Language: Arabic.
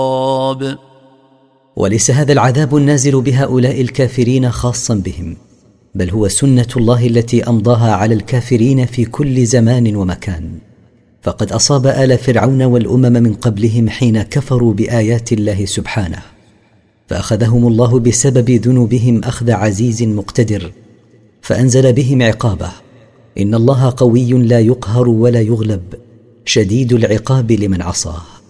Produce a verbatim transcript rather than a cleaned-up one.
وليس هذا العذاب النازل بهؤلاء الكافرين خاصا بهم، بل هو سنة الله التي أمضاها على الكافرين في كل زمان ومكان. فقد أصاب آل فرعون والأمم من قبلهم حين كفروا بآيات الله سبحانه، فأخذهم الله بسبب ذنوبهم أخذ عزيز مقتدر، فأنزل بهم عقابه. إن الله قوي لا يقهر ولا يغلب، شديد العقاب لمن عصاه.